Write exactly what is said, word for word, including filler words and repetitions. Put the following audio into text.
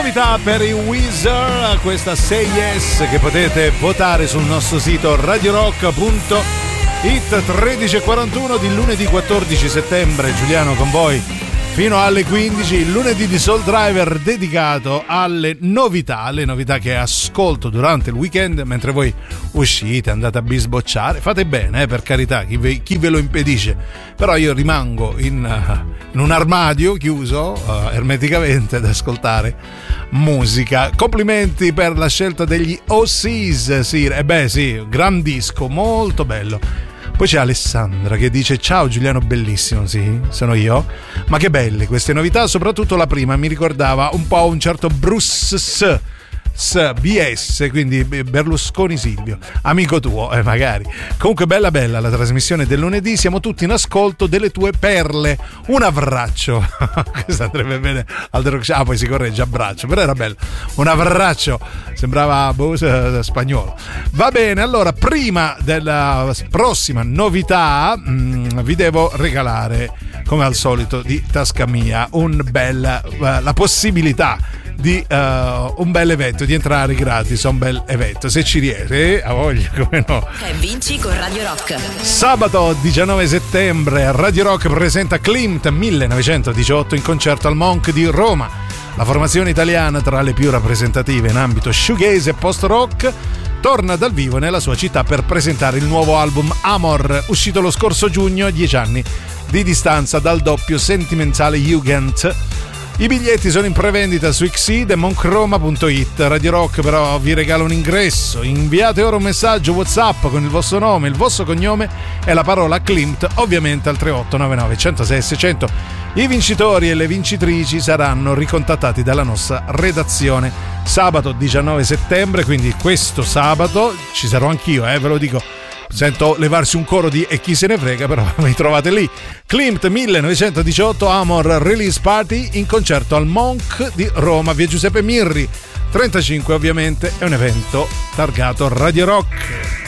Novità per i Weezer, questa Say Yes che potete votare sul nostro sito radio rock punto it. Tredici e quarantuno di lunedì quattordici settembre, Giuliano con voi fino alle quindici, il lunedì di Soul Driver dedicato alle novità, alle novità che ascolto durante il weekend mentre voi uscite, andate a bisbocciare, fate bene, eh, per carità, chi ve, chi ve lo impedisce, però io rimango in, uh, in un armadio chiuso uh, ermeticamente ad ascoltare musica. Complimenti per la scelta degli Oasis, sì, eh beh sì, gran disco, molto bello. Poi c'è Alessandra che dice: ciao Giuliano, bellissimo, sì, sono io. Ma che belle queste novità, soprattutto la prima mi ricordava un po' un certo Bruce S. S, B S, quindi Berlusconi Silvio, amico tuo, eh, magari. Comunque bella bella la trasmissione del lunedì, siamo tutti in ascolto delle tue perle. Un abbraccio. Questo andrebbe bene al The Rock Show. Ah, poi si corregge, abbraccio, però era bello. Un abbraccio, sembrava boh, spagnolo. Va bene, allora prima della prossima novità mh, vi devo regalare, come al solito di tasca mia, un bel, uh, la possibilità di uh, un bel evento, di entrare gratis a un bel evento, se ci riesce, a voglia, come no. E vinci con Radio Rock. Sabato diciannove settembre Radio Rock presenta Klimt millenovecentodiciotto in concerto al Monk di Roma. La formazione italiana, tra le più rappresentative in ambito shoegaze e post-rock, torna dal vivo nella sua città per presentare il nuovo album Amor, uscito lo scorso giugno, a dieci anni di distanza dal doppio sentimentale Jugend. I biglietti sono in prevendita su Xseed e moncroma punto it. Radio Rock però vi regala un ingresso. Inviate ora un messaggio WhatsApp con il vostro nome, il vostro cognome e la parola Klimt, ovviamente al tre otto nove nove uno zero sei sei zero zero. I vincitori e le vincitrici saranno ricontattati dalla nostra redazione sabato diciannove settembre, quindi questo sabato ci sarò anch'io, eh, ve lo dico. Sento levarsi un coro di e chi se ne frega, però mi trovate lì. Klimt millenovecentodiciotto Amor Release Party in concerto al Monk di Roma, via Giuseppe Mirri trentacinque, ovviamente è un evento targato Radio Rock.